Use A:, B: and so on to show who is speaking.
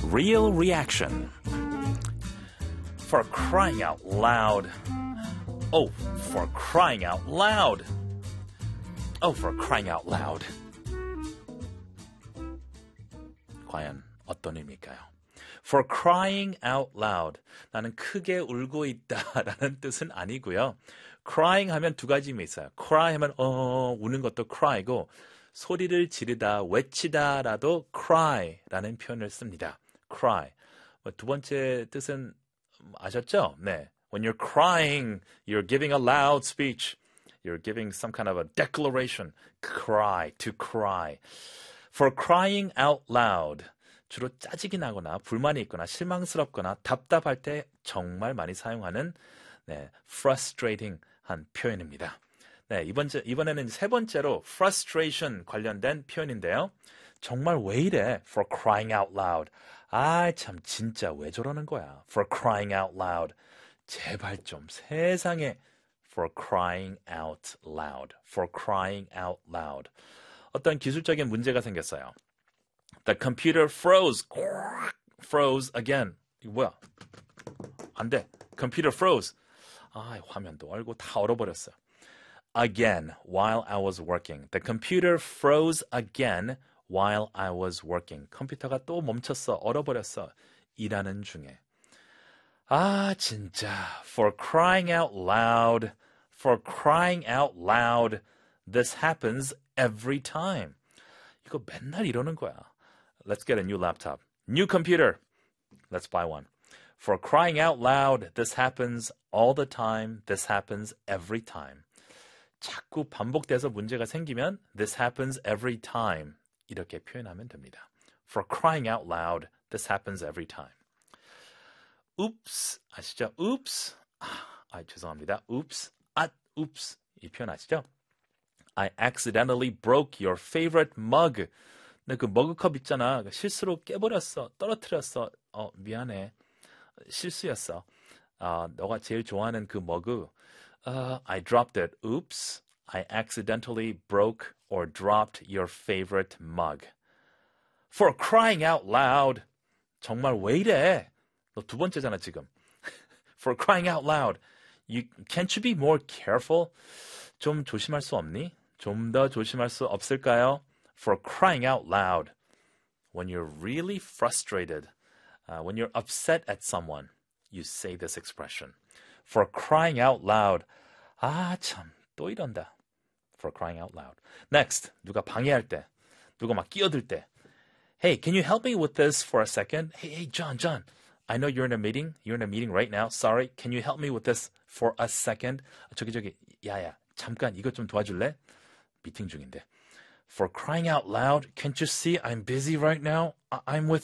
A: Real reaction. For crying out loud. Oh, for crying out loud. Oh, for crying out loud. 과연 어떤 의미일까요? For crying out loud. 나는 크게 울고 있다라는 뜻은 아니고요. crying 하면 두 가지 의미 있어요. cry 하면 우는 것도 cry고 소리를 지르다, 외치다라도 cry라는 표현을 씁니다. cry. 두 번째 뜻은 아셨죠? 네. When you're crying, you're giving a loud speech. You're giving some kind of a declaration. Cry, to cry. For crying out loud. 주로 짜증이 나거나 불만이 있거나 실망스럽거나 답답할 때 정말 많이 사용하는 frustrating 한 표현입니다. 네, 이번에는 세 번째로 frustration 관련된 표현인데요. 정말 왜 이래? For crying out loud. 아, 참 진짜 왜 저러는 거야? For crying out loud. 제발 좀 세상에 for crying out loud. For crying out loud. 어떤 기술적인 문제가 생겼어요. The computer froze. Froze again. 이거 뭐야? 안 돼. Computer froze. 아, 화면도 얼고 다 얼어버렸어. Again, while I was working. The computer froze again while I was working. 컴퓨터가 또 멈췄어. 얼어버렸어. 일하는 중에. 아, 진짜. For crying out loud. For crying out loud. This happens every time. 이거 맨날 이러는 거야. Let's get a new laptop. New computer. Let's buy one. For crying out loud, this happens all the time. This happens every time. 자꾸 반복돼서 문제가 생기면 this happens every time. 이렇게 표현하면 됩니다. For crying out loud, this happens every time. Oops. 아시죠? Oops. 죄송합니다. Oops. Oops. 이 표현 아시죠? I accidentally broke your favorite mug. 근데 그 머그컵 있잖아. 실수로 깨버렸어. 떨어뜨렸어. 미안해. 실수였어. 너가 제일 좋아하는 그 머그. I dropped it. Oops. I accidentally broke or dropped your favorite mug. For crying out loud. 정말 왜 이래? 너 두 번째잖아, 지금. For crying out loud. Can't you be more careful? 좀 조심할 수 없니? 좀 더 조심할 수 없을까요? For crying out loud. When you're really frustrated, when you're upset at someone, you say this expression. For crying out loud. 아, 참, 또 이런다. For crying out loud. Next, 누가 방해할 때, 누가 막 끼어들 때. Hey, can you help me with this for a second? Hey, John, I know you're in a meeting. You're in a meeting right now. Sorry, can you help me with this for a second? 저기, 야야, 잠깐 이것 좀 도와줄래? 미팅 중인데. For crying out loud, can't you see I'm busy right now? I'm with